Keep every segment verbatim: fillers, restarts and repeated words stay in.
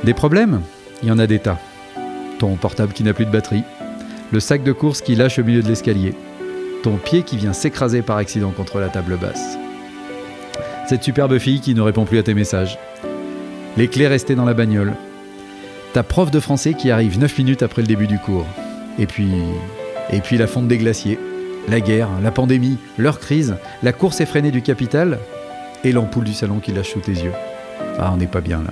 Des problèmes ? Il y en a des tas. Ton portable qui n'a plus de batterie, le sac de course qui lâche au milieu de l'escalier, ton pied qui vient s'écraser par accident contre la table basse, cette superbe fille qui ne répond plus à tes messages, les clés restées dans la bagnole, ta prof de français qui arrive neuf minutes après le début du cours, et puis, et puis la fonte des glaciers, la guerre, la pandémie, leur crise, la course effrénée du capital et l'ampoule du salon qui lâche sous tes yeux. Ah, on n'est pas bien là.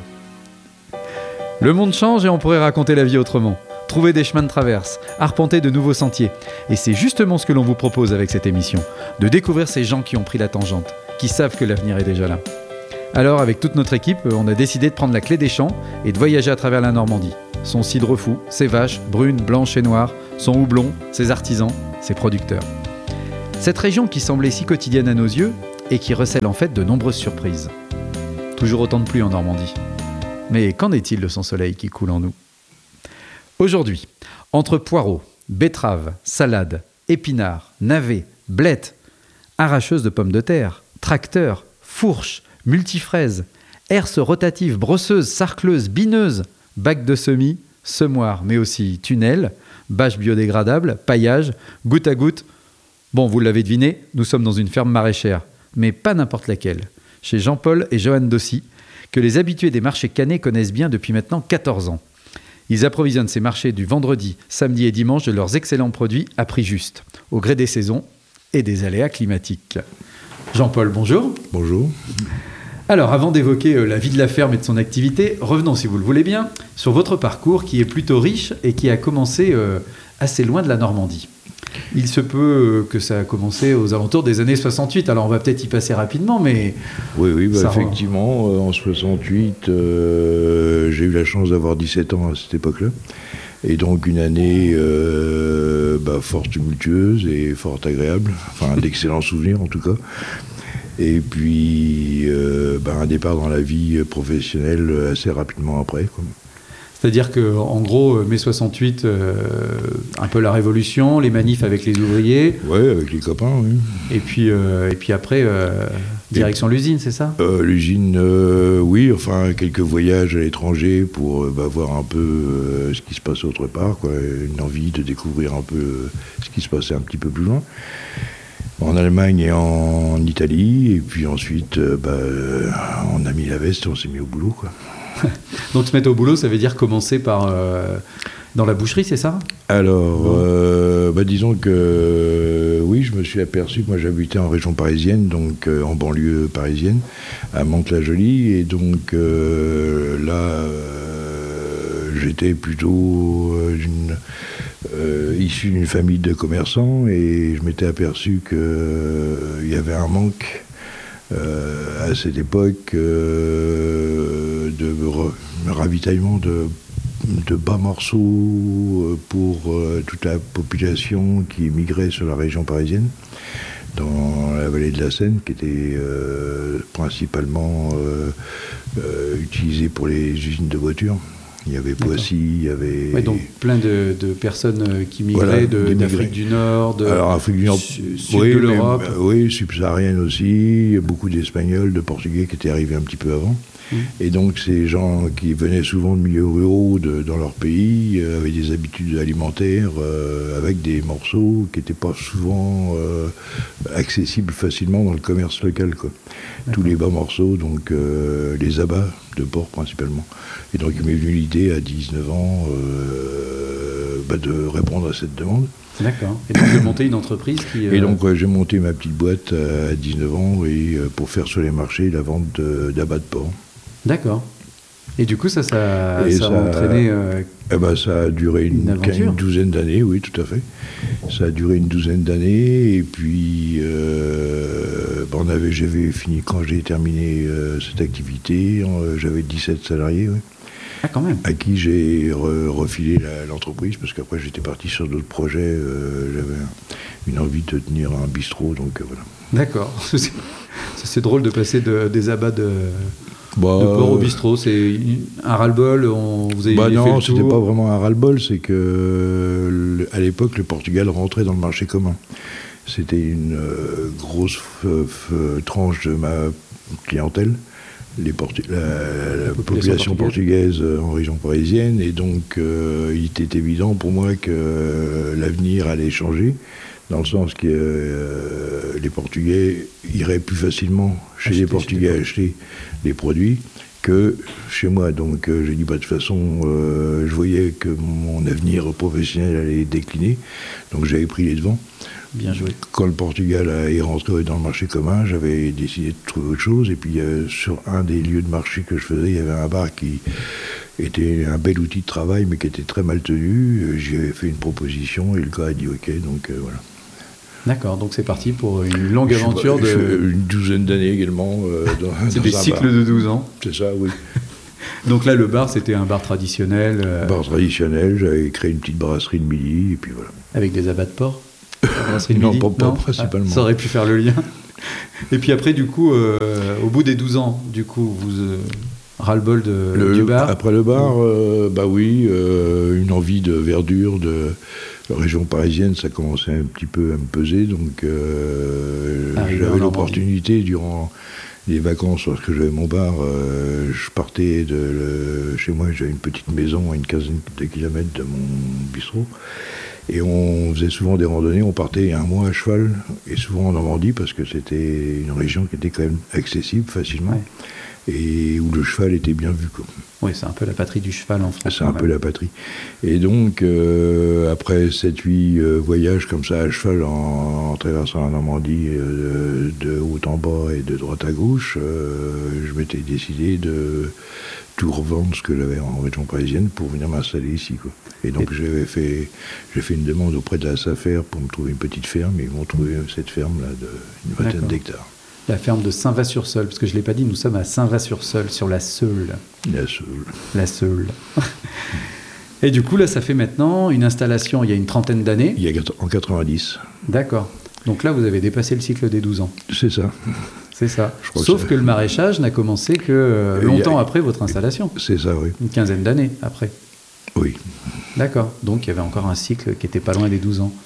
Le monde change et on pourrait raconter la vie autrement. Trouver des chemins de traverse, arpenter de nouveaux sentiers. Et c'est justement ce que l'on vous propose avec cette émission, de découvrir ces gens qui ont pris la tangente, qui savent que l'avenir est déjà là. Alors, avec toute notre équipe, on a décidé de prendre la clé des champs et de voyager à travers la Normandie. Son cidre fou, ses vaches, brunes, blanches et noires, son houblon, ses artisans, ses producteurs. Cette région qui semblait si quotidienne à nos yeux et qui recèle en fait de nombreuses surprises. Toujours autant de pluie en Normandie. Mais qu'en est-il de son soleil qui coule en nous ? Aujourd'hui, entre poireaux, betteraves, salades, épinards, navets, blettes, arracheuses de pommes de terre, tracteurs, fourches, multifraises, herses rotatives, brosseuses, sarcleuses, bineuses, bacs de semis, semoirs, mais aussi tunnels, bâches biodégradables, paillages, goutte à goutte. Bon, vous l'avez deviné, nous sommes dans une ferme maraîchère, mais pas n'importe laquelle, chez Jean-Paul et Joanne Dossy, que les habitués des marchés cannés connaissent bien depuis maintenant quatorze ans. Ils approvisionnent ces marchés du vendredi, samedi et dimanche de leurs excellents produits à prix juste, au gré des saisons et des aléas climatiques. Jean-Paul, bonjour. Bonjour. Alors, avant d'évoquer la vie de la ferme et de son activité, revenons, si vous le voulez bien, sur votre parcours qui est plutôt riche et qui a commencé euh, assez loin de la Normandie. Il se peut que ça a commencé aux alentours des années soixante-huit. Alors, on va peut-être y passer rapidement, mais... Oui, oui, bah ça effectivement, rend... en soixante-huit, euh, j'ai eu la chance d'avoir dix-sept ans à cette époque-là. Et donc, une année euh, bah, fort tumultueuse et fort agréable. Enfin, d'excellents souvenirs, en tout cas. Et puis, euh, bah, un départ dans la vie professionnelle assez rapidement après, quoi. C'est-à-dire qu'en gros, mai soixante-huit, euh, un peu la révolution, les manifs avec les ouvriers. Oui, avec les copains, oui. Et puis, euh, et puis après, euh, direction et, l'usine, c'est ça euh, L'usine, euh, oui, enfin, quelques voyages à l'étranger pour euh, bah, voir un peu euh, ce qui se passe autre part, quoi. Une envie de découvrir un peu euh, ce qui se passait un petit peu plus loin. En Allemagne et en Italie, et puis ensuite, euh, bah, on a mis la veste et on s'est mis au boulot, quoi. Donc se mettre au boulot, ça veut dire commencer par euh, dans la boucherie, c'est ça ? Alors, bon. euh, bah, disons que euh, oui, je me suis aperçu que moi j'habitais en région parisienne, donc euh, en banlieue parisienne, à Mantes-la-Jolie, et donc euh, là, euh, j'étais plutôt euh, une, euh, issu d'une famille de commerçants, et je m'étais aperçu qu'il euh, y avait un manque. Euh, à cette époque euh, de re- ravitaillement de, de bas morceaux pour euh, toute la population qui émigrait sur la région parisienne, dans la vallée de la Seine, qui était euh, principalement euh, euh, utilisée pour les usines de voitures. Il y avait Poissy, il y avait... Ouais, donc plein de, de personnes qui migraient voilà, de, d'Afrique du Nord, de, Alors, Afrique du Nord, su, sud oui, de l'Europe. Mais, oui, subsaharienne aussi, beaucoup d'Espagnols, de Portugais qui étaient arrivés un petit peu avant. Mmh. Et donc ces gens qui venaient souvent de milieux ruraux de, dans leur pays, euh, avaient des habitudes alimentaires, euh, avec des morceaux qui n'étaient pas souvent euh, accessibles facilement dans le commerce local, quoi. Tous les bas morceaux, donc euh, les abats de porc principalement. Et donc il m'est venu l'idée à dix-neuf ans euh, bah, de répondre à cette demande. D'accord. Et donc de monter une entreprise qui... Euh... Et donc ouais, j'ai monté ma petite boîte à dix-neuf ans et, euh, pour faire sur les marchés la vente de, d'abats de porc. D'accord. Et du coup, ça, ça, ça, ça a entraîné... Euh, eh ben, ça a duré une, une, une douzaine d'années, oui, tout à fait. Ça a duré une douzaine d'années, et puis euh, ben, on avait, j'avais fini, quand j'ai terminé euh, cette activité, euh, j'avais dix-sept salariés, oui. Ah, quand même. À qui j'ai re, refilé la, l'entreprise, parce qu'après j'étais parti sur d'autres projets, euh, j'avais une envie de tenir un bistrot, donc euh, voilà. D'accord. C'est, c'est drôle de passer de, des abats de... Bah, de porc au bistrot, c'est un ras-le-bol, on, vous avez bah fait non, le c'était tour. pas vraiment un ras-le-bol, c'est que le, à l'époque, le Portugal rentrait dans le marché commun. C'était une euh, grosse f- f- tranche de ma clientèle, les Portu- la, la, la population population portugaise en région parisienne, et donc euh, il était évident pour moi que euh, l'avenir allait changer, dans le sens que euh, les Portugais iraient plus facilement chez Acheter les Portugais chez les acheter des produits que chez moi. Donc euh, j'ai dit, bah, de toute façon, euh, je voyais que mon avenir professionnel allait décliner, donc j'avais pris les devants. Bien joué. Quand le Portugal est rentré dans le marché commun, j'avais décidé de trouver autre chose. Et puis, euh, sur un des lieux de marché que je faisais, il y avait un bar qui était un bel outil de travail, mais qui était très mal tenu. J'y avais fait une proposition et le gars a dit OK. Donc, euh, voilà. D'accord, donc c'est parti pour une longue Je sais aventure pas, de... je- Une douzaine d'années également. Euh, dans, C'est dans des un cycles bar. de douze ans. C'est ça, oui. Donc là, le bar, c'était un bar traditionnel. euh, Bar traditionnel, j'avais créé une petite brasserie de midi, et puis voilà. Avec des abats de porc. La brasserie de Non, midi. pas- pas principalement. Ah, ça aurait pu faire le lien. Et puis après, du coup, euh, au bout des douze ans, du coup, vous euh, ras-le-bol de, Le- du bar. Après le bar, euh, bah oui, euh, une envie de verdure, de région parisienne, ça commençait un petit peu à me peser, donc euh, Arrivé en j'avais Normandie. l'opportunité durant les vacances, lorsque j'avais mon bar, euh, je partais de le- chez moi, j'avais une petite maison à une quinzaine de kilomètres de mon bistrot, et on faisait souvent des randonnées, on partait un mois à cheval, et souvent en Normandie, parce que c'était une région qui était quand même accessible facilement, Ouais. et où le cheval était bien vu, quoi. Oui, c'est un peu la patrie du cheval en France. C'est un quand peu même. la patrie. Et donc, euh, après sept huit euh, voyages comme ça à cheval en, en traversant la Normandie euh, de, de haut en bas et de droite à gauche, euh, je m'étais décidé de tout revendre ce que j'avais en région parisienne pour venir m'installer ici, quoi. Et donc, Et- j'avais fait, j'ai fait une demande auprès de la SAFER pour me trouver une petite ferme, et ils m'ont trouvé cette ferme-là d'une vingtaine D'accord. d'hectares. La ferme de Saint-Va-sur-Seul, parce que je ne l'ai pas dit, nous sommes à Saint-Va-sur-Seul, sur la Seule. La Seule. La Seule. Et du coup, là, ça fait maintenant une installation il y a une trentaine d'années. Il y a quatre- en quatre-vingt-dix. D'accord. Donc là, vous avez dépassé le cycle des douze ans. C'est ça. C'est ça. Je crois que Sauf ça- que, le maraîchage n'a commencé que euh, Il y a- longtemps après votre installation. C'est ça, oui. Une quinzaine d'années après. Oui. D'accord. Donc il y avait encore un cycle qui était pas loin des douze ans.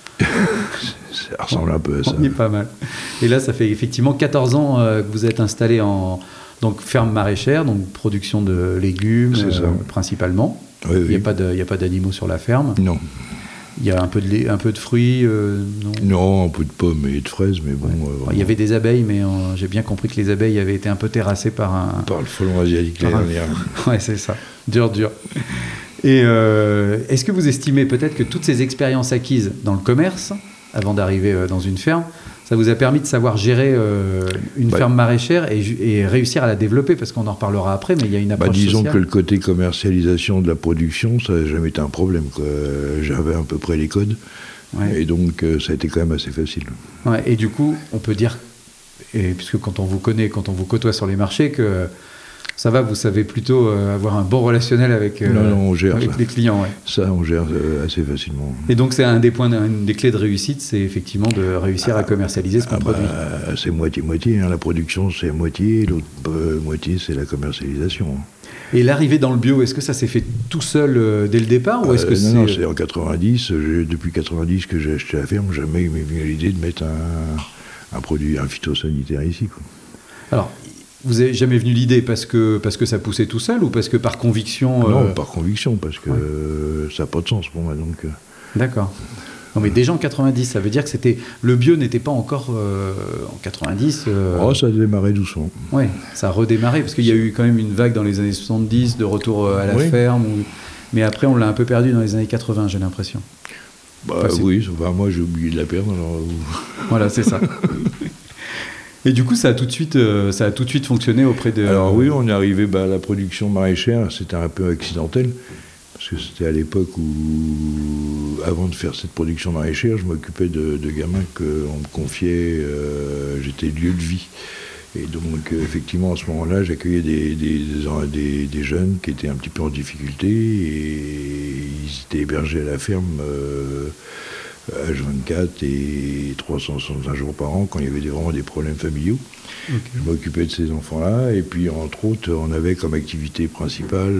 Ça ressemble un peu à ça. On y est pas mal. Et là, ça fait effectivement quatorze ans euh, que vous êtes installé en donc, ferme maraîchère, donc production de légumes C'est ça. euh, principalement. Oui, Il n'y a oui. pas de- il y a pas d'animaux sur la ferme. Non. Il y a un peu de, lait- un peu de fruits. euh, non. Non, un peu de pommes et de fraises, mais bon. Ouais. euh, Bon, il y vraiment, avait des abeilles, mais euh, j'ai bien compris que les abeilles avaient été un peu terrassées par un. par le frelon asiatique Par un- l'année dernière. Ouais, c'est ça. Dur, dur. Et euh, est-ce que vous estimez peut-être que toutes ces expériences acquises dans le commerce, avant d'arriver euh, dans une ferme, ça vous a permis de savoir gérer euh, une Bah, ferme maraîchère et, ju- et réussir à la développer? Parce qu'on en reparlera après, mais il y a une Bah, approche disons sociale. que le côté commercialisation de la production, ça n'a jamais été un problème, quoi. J'avais à peu près les codes, Ouais. et donc euh, ça a été quand même assez facile. Ouais, et du coup, on peut dire, et puisque quand on vous connaît, quand on vous côtoie sur les marchés, que ça va, vous savez plutôt euh, avoir un bon relationnel avec, euh, Non, non, on gère avec ça. les clients. Ouais. Ça, on gère euh, assez facilement. Et donc, c'est un des points, une des clés de réussite, c'est effectivement de réussir à commercialiser ce qu'on Ah bah, produit. c'est moitié-moitié, hein. La production c'est moitié, l'autre euh, moitié c'est la commercialisation. Et l'arrivée dans le bio, est-ce que ça s'est fait tout seul euh, dès le départ ou est-ce que Euh, c'est... non, non, c'est en quatre-vingt-dix, j'ai- depuis quatre-vingt-dix que j'ai acheté la ferme, jamais il m'est venu à l'idée de mettre un, un produit, un phytosanitaire ici, quoi. Alors, vous n'avez jamais venu l'idée parce que, parce que ça poussait tout seul ou parce que par conviction... euh, Non, par conviction, parce que ouais. euh, ça n'a pas de sens pour moi. Donc, euh, D'accord. Non, mais déjà en quatre-vingt-dix, ça veut dire que c'était le bio n'était pas encore euh, en quatre-vingt-dix. euh, oh, ça a démarré doucement. Ouais, ça a redémarré parce qu'il y a eu quand même une vague dans les années soixante-dix de retour euh, à la Oui. ferme. ou- Mais après, on l'a un peu perdu dans les années quatre-vingts, j'ai l'impression. Bah, Enfin, c'est- oui, enfin, moi j'ai oublié de la perdre. Alors, euh, Voilà, c'est ça. Et du coup, ça a tout de suite, euh, ça a tout de suite fonctionné auprès de. alors oui, on est arrivé bah, à la production maraîchère, c'était un peu accidentel, parce que c'était à l'époque où, avant de faire cette production maraîchère, je m'occupais de, de gamins qu'on me confiait, euh, j'étais lieu de vie. Et donc, euh, effectivement, à ce moment-là, j'accueillais des, des, des, des jeunes qui étaient un petit peu en difficulté, et ils étaient hébergés à la ferme euh, H vingt-quatre et trois cent soixante-quinze jours par an, quand il y avait des, vraiment des problèmes familiaux. Ok. Je m'occupais de ces enfants-là, et puis entre autres, on avait comme activité principale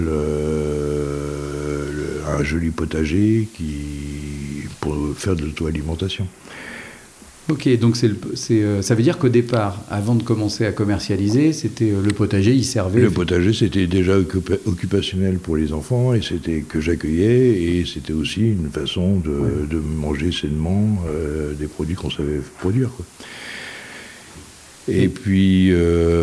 euh, le- un joli potager qui, pour faire de l'auto-alimentation. Ok, donc c'est le, c'est, euh, ça veut dire qu'au départ, avant de commencer à commercialiser, c'était euh, le potager, il servait... Le potager, c'était déjà occupa- occupationnel pour les enfants, et c'était que j'accueillais, et c'était aussi une façon de, ouais. de manger sainement euh, des produits qu'on savait produire, quoi. Et, et puis,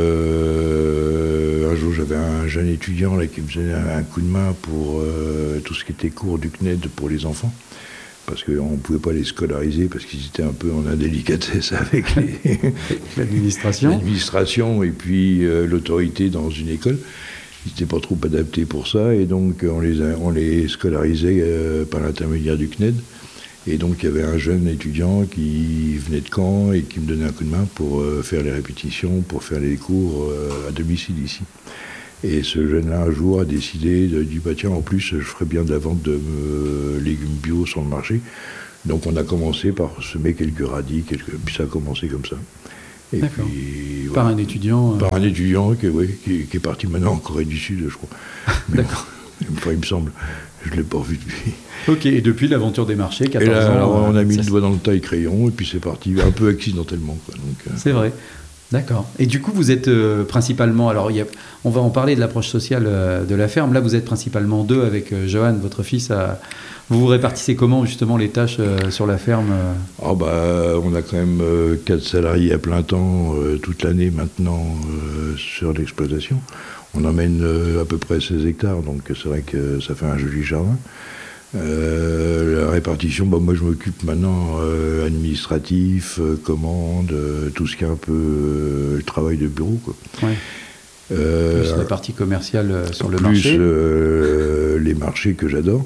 euh, un jour, j'avais un jeune étudiant là, qui me faisait un, un coup de main pour euh, tout ce qui était cours du C N E D pour les enfants. Parce qu'on ne pouvait pas les scolariser, parce qu'ils étaient un peu en indélicatesse avec les l'administration. l'administration et puis euh, l'autorité dans une école. Ils n'étaient pas trop adaptés pour ça, et donc on les, a, on les scolarisait euh, par l'intermédiaire du C N E D. Et donc il y avait un jeune étudiant qui venait de Caen et qui me donnait un coup de main pour euh, faire les répétitions, pour faire les cours euh, à domicile ici. Et ce jeune-là, un jour, a décidé, de dire, bah, tiens, en plus, je ferais bien de la vente de euh, légumes bio sur le marché. Donc on a commencé par semer quelques radis, quelques... puis ça a commencé comme ça. Et D'accord. Puis, par voilà. un étudiant euh... Par un étudiant qui, oui, qui, qui est parti maintenant en Corée du Sud, je crois. Mais D'accord. Enfin, il me semble. Je ne l'ai pas vu depuis. Ok, et depuis l'aventure des marchés, quatorze et là, ans... Alors, on a mis ça... le doigt dans le taille-crayon, et puis c'est parti, un peu accidentellement, quoi. Donc, euh... C'est vrai. D'accord. Et du coup, vous êtes euh, principalement... Alors, il y a, on va en parler de l'approche sociale euh, de la ferme. Là, vous êtes principalement deux avec euh, Johan, votre fils. À... Vous vous répartissez comment, justement, les tâches euh, sur la ferme euh... Oh bah, on a quand même euh, quatre salariés à plein temps euh, toute l'année maintenant euh, sur l'exploitation. On emmène euh, à peu près seize hectares, donc c'est vrai que ça fait un joli jardin. Euh, la répartition, bah, moi je m'occupe maintenant euh, administratif, euh, commande, euh, tout ce qui est un peu euh, le travail de bureau, quoi. Ouais. Euh, plus la partie commerciale euh, sur le plus, marché. Euh, les marchés que j'adore.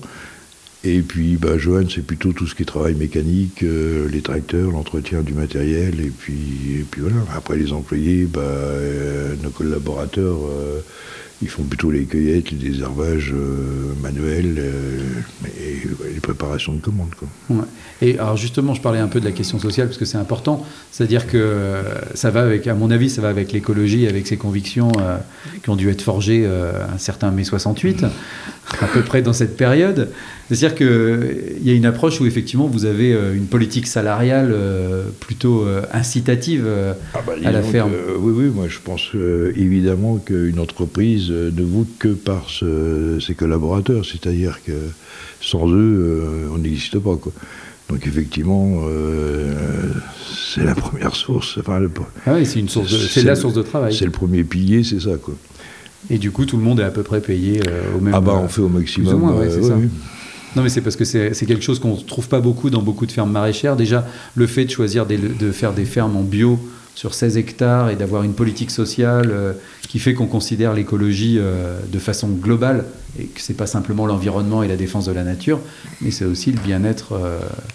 Et puis bah, Johan, c'est plutôt tout ce qui est travail mécanique, euh, les tracteurs, l'entretien du matériel, et puis, et puis voilà. Après les employés, bah, euh, nos collaborateurs, euh, ils font plutôt les cueillettes, les désherbages euh, manuels euh, et ouais, les préparations de commandes, quoi. Ouais. Et alors justement, je parlais un peu de la question sociale parce que c'est important. C'est-à-dire que ça va avec, à mon avis, ça va avec l'écologie, avec ses convictions euh, qui ont dû être forgées euh, un certain mai soixante-huit, à peu près dans cette période. C'est-à-dire qu'il y a une approche où effectivement vous avez euh, une politique salariale euh, plutôt euh, incitative euh, ah bah, à la ferme. Que, oui, oui, moi je pense euh, évidemment qu'une entreprise euh, ne vaut que par ce, ses collaborateurs, c'est-à-dire que sans eux, euh, on n'existe pas, quoi. Donc effectivement, euh, c'est la première source. Enfin, le, ah oui, c'est une source. De, c'est, c'est la source de travail. C'est le premier pilier, c'est ça, quoi. Et du coup, tout le monde est à peu près payé euh, au même. Ah bah, on fait au maximum. Plus ou moins, ouais, c'est euh, ça. Oui. Non, mais c'est parce que c'est, c'est quelque chose qu'on ne trouve pas beaucoup dans beaucoup de fermes maraîchères. Déjà, le fait de choisir des, de faire des fermes en bio sur seize hectares et d'avoir une politique sociale euh, qui fait qu'on considère l'écologie euh, de façon globale et que ce n'est pas simplement l'environnement et la défense de la nature, mais c'est aussi le bien-être euh,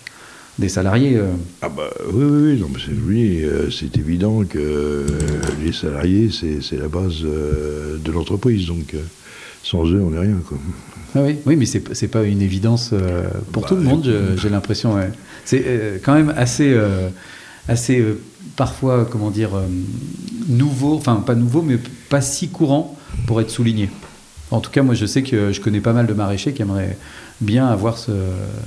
des salariés. Euh. Ah bah oui, oui, oui, non, mais c'est, oui, euh, c'est évident que euh, les salariés, c'est, c'est la base euh, de l'entreprise, donc euh, sans eux, on n'est rien, quoi. Ah oui, oui, mais c'est, c'est pas une évidence euh, pour bah, tout le monde, je, j'ai l'impression. Ouais. C'est euh, quand même assez... Euh, assez euh, parfois, comment dire, euh, nouveau, enfin pas nouveau, mais pas si courant pour être souligné. En tout cas, moi, je sais que je connais pas mal de maraîchers qui aimeraient bien avoir ce,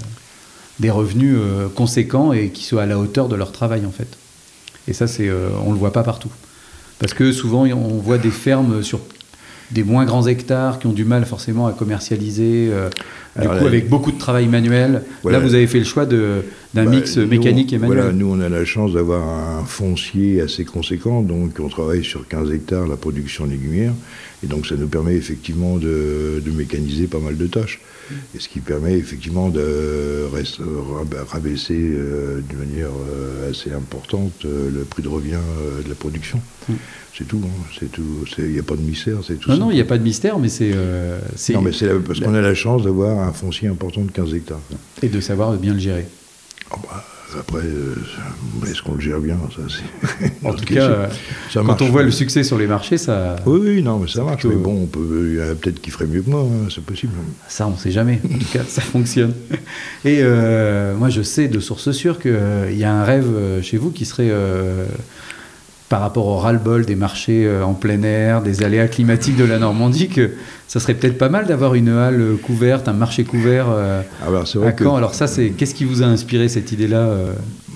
des revenus euh, conséquents et qui soient à la hauteur de leur travail, en fait. Et ça, c'est, euh, on le voit pas partout. Parce que souvent, on voit des fermes sur des moins grands hectares qui ont du mal forcément à commercialiser, euh, du Alors coup là, avec beaucoup de travail manuel. Voilà. Là, vous avez fait le choix de, d'un bah, mix nous, mécanique et manuel. Voilà, nous, on a la chance d'avoir un foncier assez conséquent, donc on travaille sur quinze hectares la production légumière, et donc ça nous permet effectivement de, de mécaniser pas mal de tâches, et ce qui permet effectivement de reste, rabaisser euh, d'une manière euh, assez importante euh, le prix de revient euh, de la production. Mmh. C'est tout, hein, c'est tout. Il n'y a pas de mystère, c'est tout. Non, ça. non, il n'y a pas de mystère, mais c'est. Euh, c'est non, mais c'est la, parce la... qu'on a la chance d'avoir un foncier important de quinze hectares. Et de savoir bien le gérer. Oh bah, après, euh, est-ce qu'on le gère bien, ça, c'est... En tout cas, euh, ça quand marche, on voit le succès sur les marchés, ça... Oui, oui, non, mais ça marche. Mais bon, on peut, il y en a peut-être qui ferait mieux que moi, hein, c'est possible. Ça, on ne sait jamais. En tout cas, ça fonctionne. Et euh, moi, je sais de source sûre qu'il euh, y a un rêve chez vous qui serait... Euh, par rapport au ras-le-bol des marchés euh, en plein air, des aléas climatiques de la Normandie, que ça serait peut-être pas mal d'avoir une halle couverte, un marché couvert euh, ah bah, c'est vrai à Caen. Que... Alors ça, c'est... qu'est-ce qui vous a inspiré cette idée-là euh...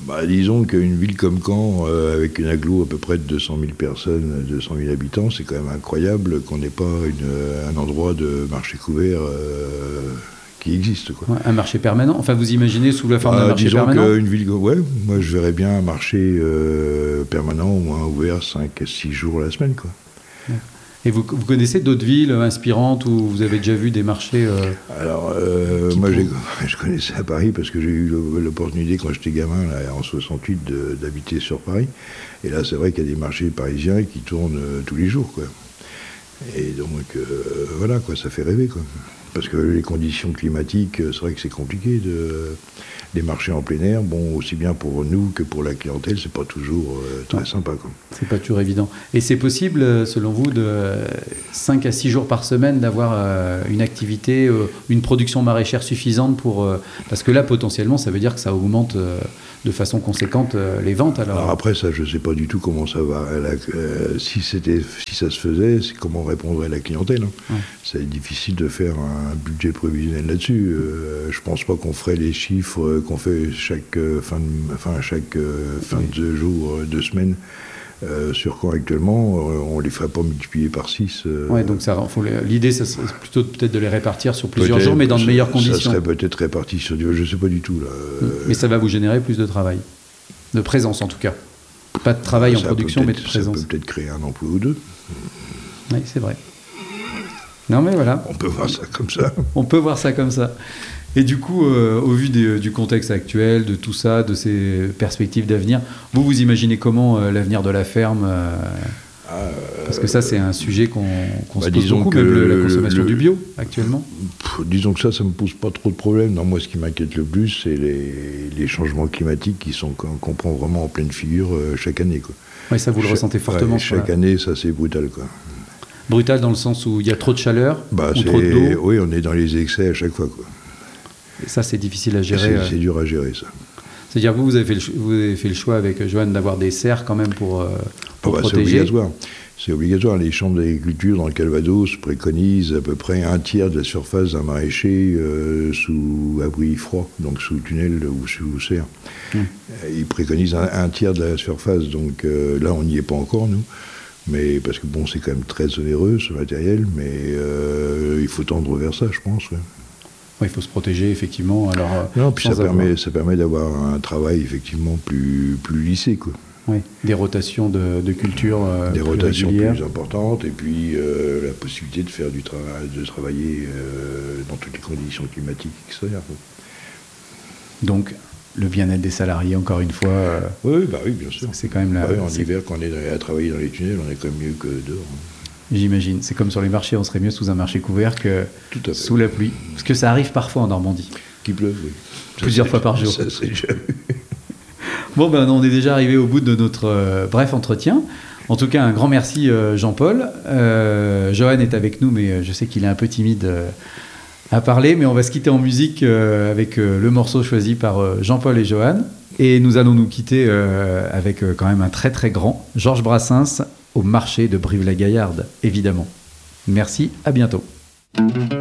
Bah, disons qu'une ville comme Caen, euh, avec une agglo à peu près de deux cent mille personnes, deux cent mille habitants, c'est quand même incroyable qu'on n'ait pas une, un endroit de marché couvert euh, qui existe, quoi. Ouais, un marché permanent. Enfin, vous imaginez sous la forme bah, d'un marché disons permanent. Qu'une ville, ouais, moi je verrais bien un marché euh, permanent, au moins ouvert cinq à six jours la semaine, quoi. Ouais. Et vous, vous connaissez d'autres villes inspirantes où vous avez déjà vu des marchés euh, Alors, euh, moi, j'ai, je connaissais à Paris parce que j'ai eu l'opportunité, quand j'étais gamin, là, en soixante-huit, de, d'habiter sur Paris. Et là, c'est vrai qu'il y a des marchés parisiens qui tournent euh, tous les jours, quoi. Et donc, euh, voilà, quoi, ça fait rêver, quoi. Parce que les conditions climatiques, c'est vrai que c'est compliqué de... Les marchés en plein air, bon, aussi bien pour nous que pour la clientèle, c'est pas toujours euh, très ouais. sympa, quoi. C'est pas toujours évident. Et c'est possible, selon vous, de cinq à six jours par semaine, d'avoir euh, une activité, euh, une production maraîchère suffisante pour... Euh, parce que là, potentiellement, ça veut dire que ça augmente euh, de façon conséquente euh, les ventes. Alors... alors après, ça, je sais pas du tout comment ça va. La, euh, si, c'était, si ça se faisait, c'est comment répondrait la clientèle. Hein. Ouais. C'est difficile de faire un budget prévisionnel là-dessus. Euh, je pense pas qu'on ferait les chiffres qu'on fait chaque euh, fin de, enfin, chaque, euh, fin oui. de jour, euh, de semaine, euh, sur Caen actuellement, euh, on ne les ferait pas multiplier par six. Euh, oui, donc ça, faut les, l'idée, ça serait plutôt peut-être de les répartir sur plusieurs jours, mais dans de meilleures conditions. Ça serait peut-être réparti sur du... Je ne sais pas du tout, là. Euh, mais ça va vous générer plus de travail, de présence en tout cas. Pas de travail en production, mais de présence. Ça peut peut-être créer un emploi ou deux. Oui, c'est vrai. Non, mais voilà. On peut voir ça comme ça. On peut voir ça comme ça. Et du coup, euh, au vu des, du contexte actuel, de tout ça, de ces perspectives d'avenir, vous, vous imaginez comment euh, l'avenir de la ferme euh, euh, Parce que ça, c'est un sujet qu'on, qu'on bah, se pose beaucoup, même le, la consommation le, du bio, actuellement. Pff, disons que ça, ça ne me pose pas trop de problèmes. Non, moi, ce qui m'inquiète le plus, c'est les, les changements climatiques qui sont, qu'on prend vraiment en pleine figure euh, chaque année, quoi. Oui, ça, vous le chaque, ressentez fortement. Ouais, chaque la... année, ça, c'est brutal, quoi. Brutal dans le sens où il y a trop de chaleur, bah, ou trop d'eau. Oui, on est dans les excès à chaque fois, quoi. Et ça, c'est difficile à gérer. C'est, c'est dur à gérer, ça. C'est-à-dire que vous, vous avez fait le, vous avez fait le choix avec Johan d'avoir des serres quand même pour, pour oh bah, protéger. C'est obligatoire. C'est obligatoire. Les chambres d'agriculture dans le Calvados préconisent à peu près un tiers de la surface d'un maraîcher euh, sous abri froid, donc sous tunnel ou sous serre. Mmh. Ils préconisent un, un tiers de la surface. Donc euh, là, on n'y est pas encore, nous. Mais parce que bon, c'est quand même très onéreux, ce matériel, mais euh, il faut tendre vers ça, je pense. Ouais. Il faut se protéger, effectivement. Alors, non, puis ça permet, ça permet d'avoir un travail, effectivement, plus, plus lissé, quoi. Oui, des rotations de, de culture euh, Des plus rotations régulières. plus importantes, et puis euh, la possibilité de faire du travail, de travailler euh, dans toutes les conditions climatiques extérieures, quoi. Donc, le bien-être des salariés, encore une fois. Euh, oui, bah oui, bien sûr. C'est quand même la. Bah oui, en c'est... hiver, quand on est à travailler dans les tunnels, on est quand même mieux que dehors. Hein. J'imagine. C'est comme sur les marchés, on serait mieux sous un marché couvert que sous la pluie. Parce que ça arrive parfois en Normandie. Qu'il pleuve, oui. Plusieurs fois par jour. Ça, c'est déjà vu. Bon, ben, on est déjà arrivé au bout de notre euh, bref entretien. En tout cas, un grand merci, euh, Jean-Paul. Euh, Johan est avec nous, mais je sais qu'il est un peu timide euh, à parler. Mais on va se quitter en musique euh, avec euh, le morceau choisi par euh, Jean-Paul et Johan. Et nous allons nous quitter euh, avec euh, quand même un très très grand Georges Brassens au marché de Brive-la-Gaillarde, évidemment. Merci, à bientôt.